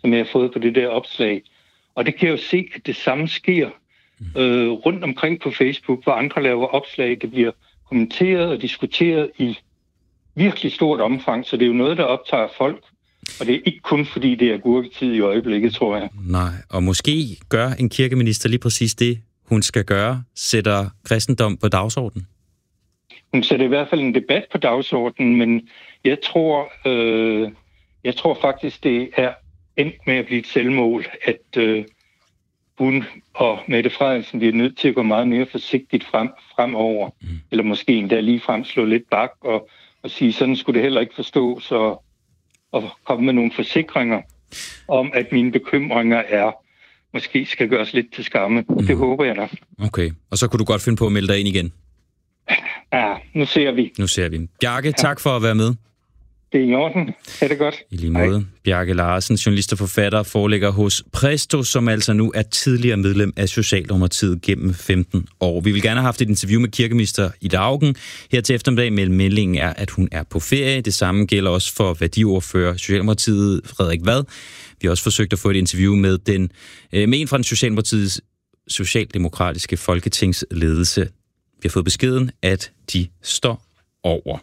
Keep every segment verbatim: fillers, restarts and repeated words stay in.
som jeg har fået på det der opslag. Og det kan jeg jo se, at det samme sker øh, rundt omkring på Facebook, hvor andre laver opslag, det bliver kommenteret og diskuteret i virkelig stort omfang, så det er jo noget, der optager folk. Og det er ikke kun fordi, det er gurketid i øjeblikket, tror jeg. Nej, og måske gør en kirkeminister lige præcis det, hun skal gøre, sætter kristendom på dagsordenen. Hun sætter i hvert fald en debat på dagsordenen, men jeg tror, øh, jeg tror faktisk, det er endt med at blive et selvmål, at øh, hun og Mette Frederiksen bliver nødt til at gå meget mere forsigtigt frem, fremover. Mm. Eller måske endda lige frem slå lidt bak og, og sige, sådan skulle det heller ikke forstås, og, og komme med nogle forsikringer om, at mine bekymringer er, måske skal gøres lidt til skamme. Mm. Det håber jeg da. Okay, og så kunne du godt finde på at melde dig ind igen? Ja, nu ser vi. Nu ser vi. Bjarke, ja. Tak for at være med. Det er i orden. Er det godt? I lige måde. Hej. Bjarke Larsen, journalist og forfatter, forelægger hos Præsto, som altså nu er tidligere medlem af Socialdemokratiet gennem femten år. Vi vil gerne have haft et interview med kirkeminister Ida Auken her til eftermiddag, men meldingen er, at hun er på ferie. Det samme gælder også for værdiordfører Socialdemokratiet Frederik Vad. Vi har også forsøgt at få et interview med, den, med en fra den Socialdemokratiets socialdemokratiske folketingsledelse. Vi har fået beskeden, at de står over.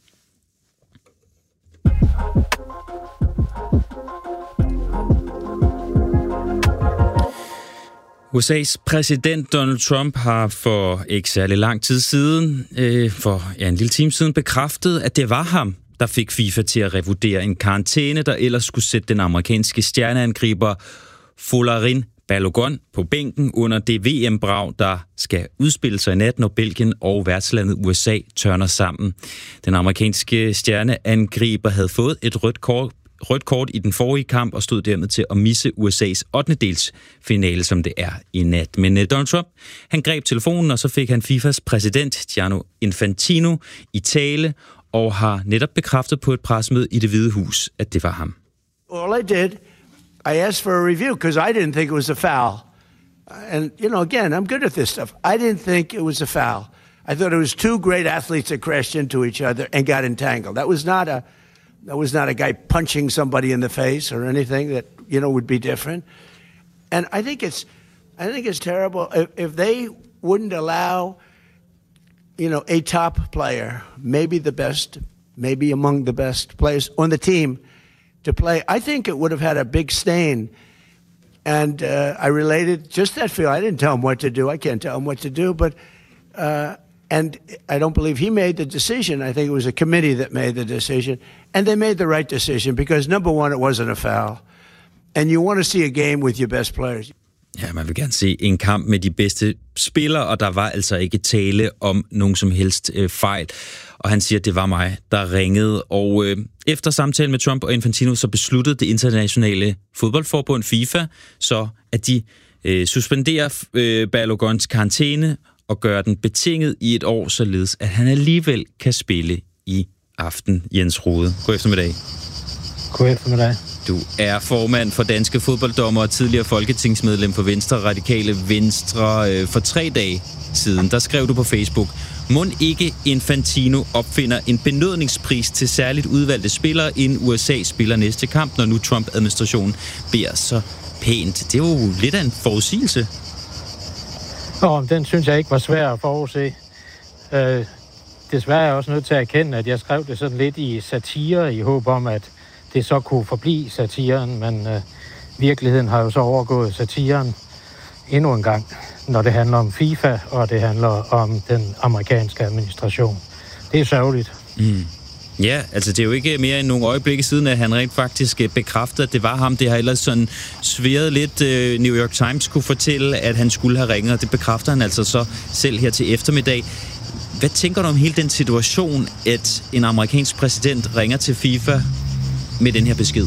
U S A's præsident Donald Trump har for ikke særlig lang tid siden, øh, for ja, en lille time siden, bekræftet, at det var ham, der fik FIFA til at revurdere en karantæne, der ellers skulle sætte den amerikanske stjerneangriber Folarin Balogun på bænken under det V M-brag, der skal udspille sig i nat, når Belgien og værtslandet U S A tørner sammen. Den amerikanske stjerneangriber havde fået et rødt kort, rødt kort i den forrige kamp og stod dermed til at misse U S A's ottendedels finale, som det er i nat. Men Donald Trump, han greb telefonen, og så fik han FIFAs præsident Gianni Infantino i tale og har netop bekræftet på et pressemøde i Det Hvide Hus, at det var ham. All I did, I asked for a review because I didn't think it was a foul. And, you know, again, I'm good at this stuff. I didn't think it was a foul. I thought it was two great athletes that crashed into each other and got entangled. That was not a that was not a guy punching somebody in the face or anything that, you know, would be different. And I think it's I think it's terrible if, if they wouldn't allow, you know, a top player, maybe the best, maybe among the best players on the team, to play. I think it would have had a big stain. And uh, I related just that feel. I didn't tell him what to do. I can't tell him what to do. But uh, and I don't believe he made the decision. I think it was a committee that made the decision. And they made the right decision because, number one, it wasn't a foul. And you want to see a game with your best players. Ja, man vil gerne se en kamp med de bedste spillere, og der var altså ikke tale om nogen som helst øh, fejl. Og han siger, at det var mig, der ringede. Og øh, efter samtalen med Trump og Infantino, så besluttede det internationale fodboldforbund FIFA, så at de øh, suspenderer øh, Baloguns karantæne og gør den betinget i et år, således at han alligevel kan spille i aften. Jens Rode, god eftermiddag. God eftermiddag. Du er formand for Danske Fodbolddommer og tidligere folketingsmedlem for Venstre Radikale Venstre. For tre dage siden, der skrev du på Facebook: Mon ikke Infantino opfinder en benådningspris til særligt udvalgte spillere, inden U S A spiller næste kamp, når nu Trump-administrationen beder så pænt. Det er jo lidt af en forudsigelse. Nå, den synes jeg ikke var svær at forudse. Øh, desværre er jeg også nødt til at erkende, at jeg skrev det sådan lidt i satire, i håb om, at det så kunne forblive satiren, men øh, virkeligheden har jo så overgået satiren endnu en gang, når det handler om FIFA, og det handler om den amerikanske administration. Det er sørgeligt. Mm. Ja, altså det er jo ikke mere end nogle øjeblikke siden, at han rent faktisk bekræftede, at det var ham. Det har ellers sådan sværet lidt. New York Times kunne fortælle, at han skulle have ringet, og det bekræfter han altså så selv her til eftermiddag. Hvad tænker du om hele den situation, at en amerikansk præsident ringer til FIFA med den her besked?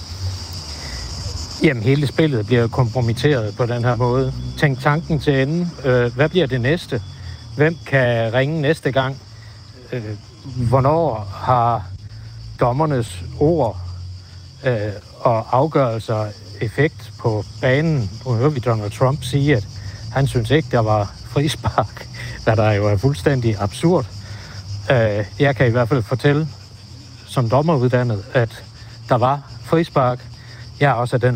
Jamen, hele spillet bliver kompromitteret på den her måde. Tænk tanken til ende. Øh, hvad bliver det næste? Hvem kan ringe næste gang? Øh, hvornår har dommernes ord øh, og afgørelser effekt på banen? Nu hører vi Donald Trump sige, at han synes ikke, der var frispark, hvad der jo er fuldstændig absurd. Øh, jeg kan i hvert fald fortælle som dommeruddannet, at der var frispark. Jeg er også af den